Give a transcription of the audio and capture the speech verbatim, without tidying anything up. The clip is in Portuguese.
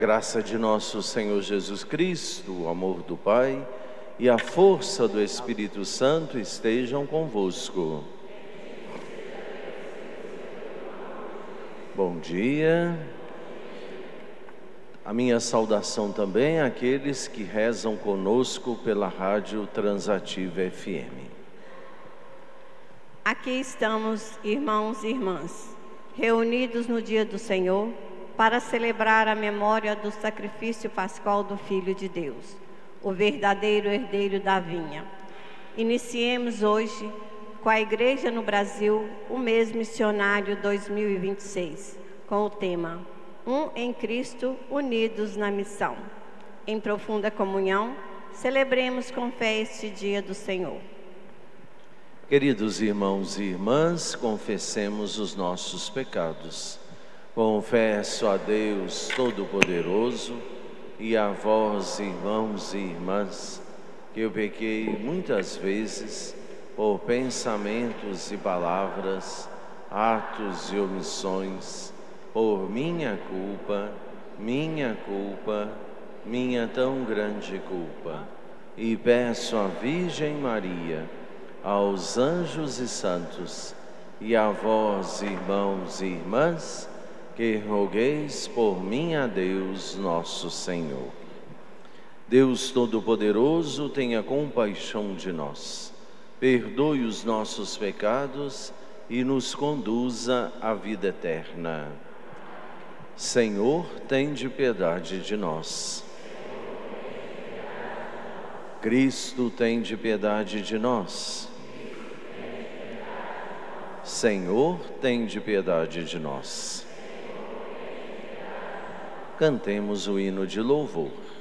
Graça de nosso Senhor Jesus Cristo, o amor do Pai e a força do Espírito Santo estejam convosco. Bom dia. A minha saudação também àqueles que rezam conosco pela Rádio Transativa F M. Aqui estamos, irmãos e irmãs, reunidos no dia do Senhor, para celebrar a memória do sacrifício pascual do Filho de Deus, o verdadeiro herdeiro da vinha. Iniciemos hoje, com a Igreja no Brasil, o mês missionário dois mil e vinte e seis, com o tema Um em Cristo, unidos na missão. Em profunda comunhão, celebremos com fé este dia do Senhor. Queridos irmãos e irmãs, confessemos os nossos pecados. Confesso a Deus Todo-Poderoso e a vós, irmãos e irmãs, que eu pequei muitas vezes por pensamentos e palavras, atos e omissões, por minha culpa, minha culpa, minha tão grande culpa. E peço à Virgem Maria, aos anjos e santos, e a vós, irmãos e irmãs, que rogueis por mim a Deus nosso Senhor. Deus Todo-Poderoso, tenha compaixão de nós, perdoe os nossos pecados e nos conduza à vida eterna. Senhor, tende piedade de nós. Cristo, tende piedade de nós. Senhor, tende piedade de nós. Cantemos o hino de louvor.